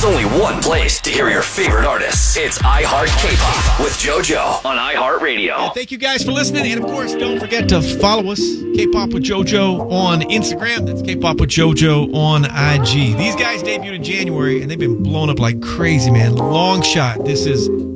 only one place to hear your favorite artists. It's iHeart K-Pop with JoJo on iHeartRadio. Yeah, thank you guys for listening. And, of course, don't forget to follow us, K-Pop with JoJo on Instagram. That's K-Pop with JoJo on IG. These guys debuted in January, and they've been blown up like crazy, man. Long shot. This is